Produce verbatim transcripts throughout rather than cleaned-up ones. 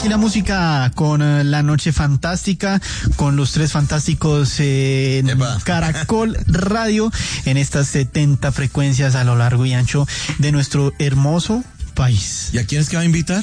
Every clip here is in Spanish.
así la música con uh, La Noche Fantástica, con los tres fantásticos eh, en Caracol Radio, en estas setenta frecuencias a lo largo y ancho de nuestro hermoso país. ¿Y a quién es que va a invitar?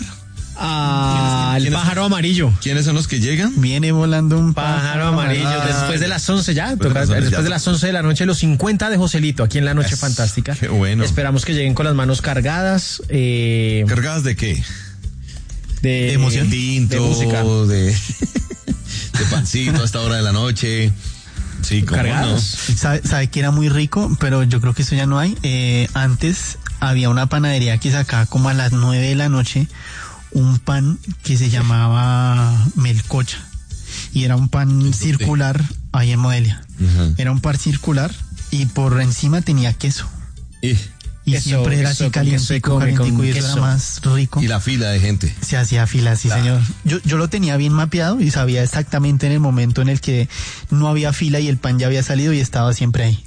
Al ¿Quiénes, pájaro quiénes, amarillo. ¿Quiénes son los que llegan? Viene volando un pájaro, pájaro amarillo. Ah, después de las once ya. Después, toca, de, después ya. de las once de la noche, los cincuenta de Joselito, aquí en La Noche es, Fantástica. Qué bueno. Esperamos que lleguen con las manos cargadas. Eh, ¿Cargadas de qué? De, de emoción. Tinto, de música. De, de pancito a esta hora de la noche. Sí, ¿cómo cargados. no? ¿Sabe, sabe que era muy rico? Pero yo creo que eso ya no hay. Eh, antes había una panadería que sacaba como a las nueve de la noche un pan que se llamaba melcocha y era un pan circular ahí en Modelia. Uh-huh. Era un pan circular y por encima tenía queso. ¿Y? Y eso, siempre era así calientico, calientico y eso queso. Era más rico. Y la fila de gente. Se hacía fila, sí, claro. Señor. Yo, yo lo tenía bien mapeado y sabía exactamente en el momento en el que no había fila y el pan ya había salido y estaba siempre ahí.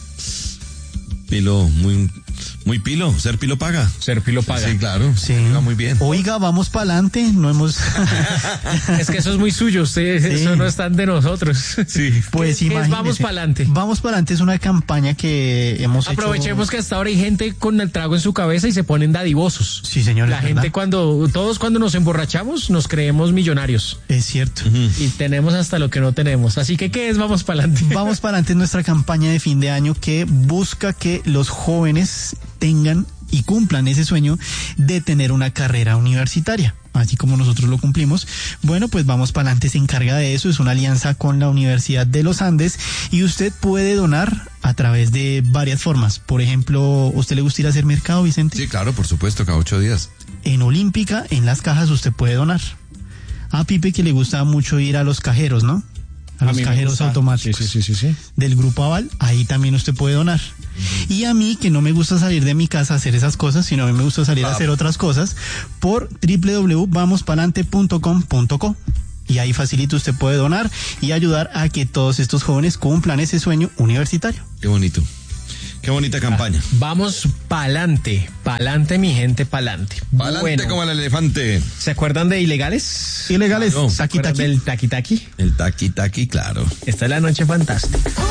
Pilo, muy... Muy pilo, ser pilo paga. Ser pilo paga. Sí, claro. Sí. Va muy bien. Oiga, vamos para adelante, no hemos... Es que eso es muy suyo, usted, sí. Eso no es tan de nosotros. Sí. Pues imagínese. Vamos para adelante. Vamos para adelante es una campaña que hemos Aprovechemos hecho... que hasta ahora hay gente con el trago en su cabeza y se ponen dadivosos. Sí, señor. La gente ¿verdad? cuando, todos cuando nos emborrachamos nos creemos millonarios. Es cierto. Uh-huh. Y tenemos hasta lo que no tenemos. Así que, ¿qué es? Vamos para adelante. Vamos para adelante es nuestra campaña de fin de año que busca que los jóvenes tengan y cumplan ese sueño de tener una carrera universitaria, así como nosotros lo cumplimos. Bueno, pues Vamos para adelante se encarga de eso, es una alianza con la Universidad de los Andes y usted puede donar a través de varias formas. Por ejemplo, ¿usted le gusta ir a hacer mercado, Vicente? Sí, claro, por supuesto, cada ocho días. En Olímpica, en las cajas, usted puede donar. A Pipe que le gusta mucho ir a los cajeros, ¿no? A, a los cajeros automáticos. Sí, sí, sí, sí. Del Grupo Aval, ahí también usted puede donar. Uh-huh. Y a mí, que no me gusta salir de mi casa a hacer esas cosas, sino a mí me gusta salir ah. a hacer otras cosas, por doble u doble u doble u punto vamos palante punto com punto co. Y ahí facilito, usted puede donar y ayudar a que todos estos jóvenes cumplan ese sueño universitario. Qué bonito. Qué bonita campaña. Vamos pa'lante, pa'lante mi gente, pa'lante. Pa'lante bueno, como el elefante. ¿Se acuerdan de Ilegales? Ilegales, no, ¿se acuerdan del Taki Taki? El Taki Taki, claro. Esta es La Noche Fantástica.